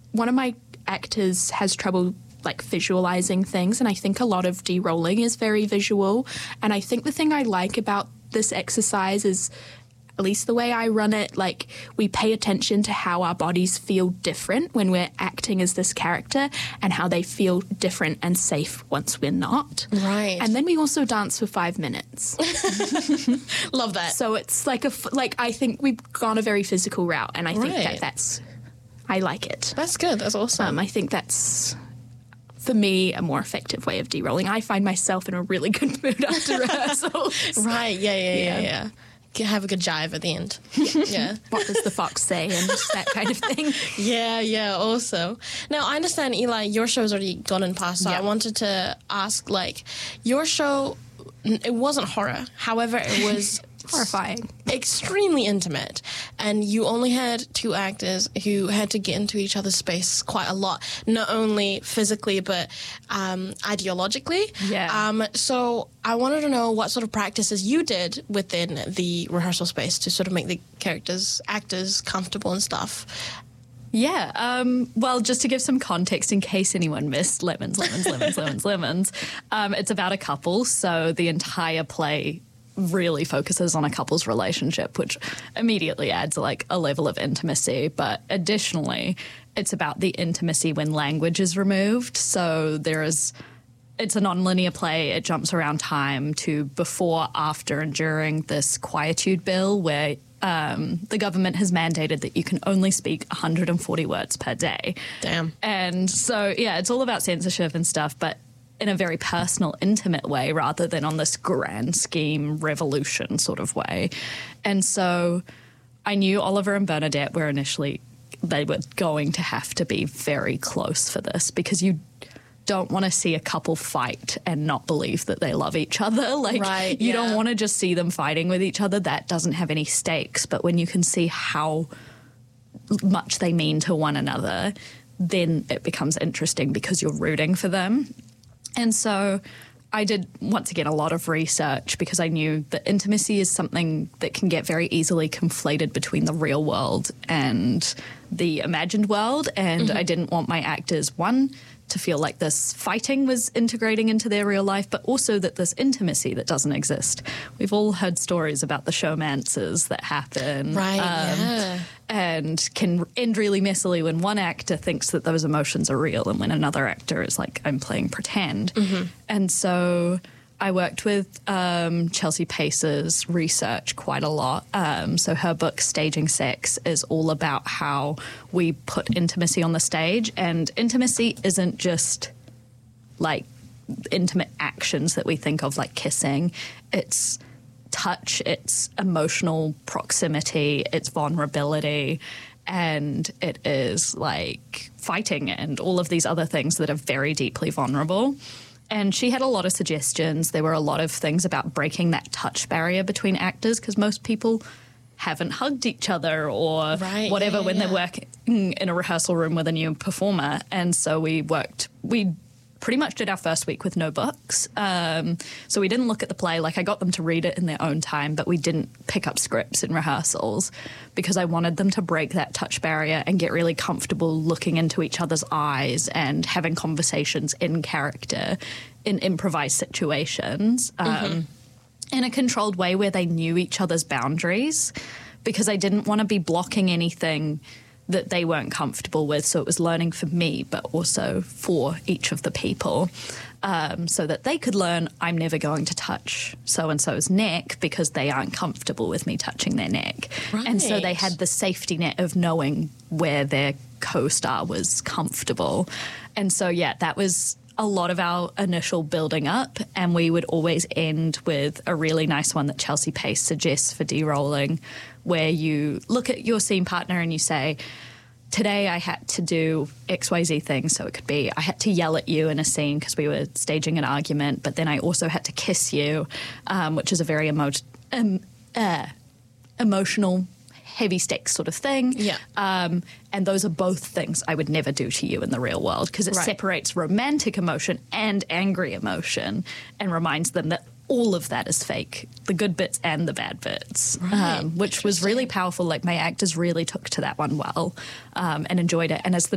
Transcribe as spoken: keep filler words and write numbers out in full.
one of my actors has trouble like visualizing things, and I think a lot of de-rolling is very visual. And I think the thing I like about this exercise is, at least the way I run it, like we pay attention to how our bodies feel different when we're acting as this character and how they feel different and safe once we're not. Right. And then we also dance for five minutes. Love that. So it's like a, like I think we've gone a very physical route, and I think Right. that that's, I like it. That's good. That's awesome. Um, I think that's, for me, a more effective way of de-rolling. I find myself in a really good mood after rehearsals. Right. Yeah, yeah, yeah, Yeah. yeah. Get- Have a good jive at the end. Yeah. What does the fox say, and that kind of thing. Yeah, yeah, also. Now, I understand, Eli, your show's already gone and passed, so Yeah. I wanted to ask, like, your show, n- it wasn't horror. However, it was Horrifying. extremely intimate, and you only had two actors who had to get into each other's space quite a lot, not only physically, but um, ideologically. Yeah. Um, so I wanted to know what sort of practices you did within the rehearsal space to sort of make the characters, actors comfortable and stuff. Yeah, um, well, just to give some context in case anyone missed Lemons, Lemons, Lemons, Lemons, Lemons, um, it's about a couple, so the entire play really focuses on a couple's relationship, which immediately adds like a level of intimacy. But additionally, it's about the intimacy when language is removed. So there is, it's a non-linear play. It jumps around time to before, after, and during this quietude bill where um, the government has mandated that you can only speak one hundred forty words per day. Damn. And so, yeah, it's all about censorship and stuff, but in a very personal, intimate way rather than on this grand scheme revolution sort of way. And so I knew Oliver and Bernadette were initially, they were going to have to be very close for this, because you don't want to see a couple fight and not believe that they love each other. Like, Right, you yeah. don't want to just see them fighting with each other. That doesn't have any stakes. But when you can see how much they mean to one another, then it becomes interesting because you're rooting for them. And so I did, once again, a lot of research because I knew that intimacy is something that can get very easily conflated between the real world and the imagined world. And I didn't want my actors, one, to feel like this fighting was integrating into their real life, but also that this intimacy that doesn't exist. We've all heard stories about the showmances that happen. Right, um, yeah. And can end really messily when one actor thinks that those emotions are real and when another actor is like, I'm playing pretend. And so I worked with um, Chelsea Pace's research quite a lot. Um, so her book, Staging Sex, is all about how we put intimacy on the stage. And intimacy isn't just like intimate actions that we think of, like kissing. It's touch, it's emotional proximity, it's vulnerability, and it is like fighting and all of these other things that are very deeply vulnerable. And she had a lot of suggestions. There were a lot of things about breaking that touch barrier between actors, because most people haven't hugged each other or Right, whatever yeah, when yeah. they're working in a rehearsal room with a new performer. And so we worked, we pretty much did our first week with no books. Um, so we didn't look at the play. Like, I got them to read it in their own time, but we didn't pick up scripts in rehearsals because I wanted them to break that touch barrier and get really comfortable looking into each other's eyes and having conversations in character in improvised situations um, in a controlled way where they knew each other's boundaries, because I didn't want to be blocking anything that they weren't comfortable with. So it was learning for me, but also for each of the people, um, so that they could learn, I'm never going to touch so-and-so's neck because they aren't comfortable with me touching their neck. And so they Right. had the safety net of knowing where their co-star was comfortable. And so, yeah, that was a lot of our initial building up, and we would always end with a really nice one that Chelsea Pace suggests for de-rolling, where you look at your scene partner and you say, today I had to do X Y Z thing. So it could be, I had to yell at you in a scene because we were staging an argument, but then I also had to kiss you, um, which is a very emo- um, uh, emotional, heavy stakes sort of thing. Yeah. Um, and those are both things I would never do to you in the real world, because it Right. separates romantic emotion and angry emotion and reminds them that all of that is fake, the good bits and the bad bits, Right. um, which was really powerful. Like, my actors really took to that one well um, and enjoyed it. And as the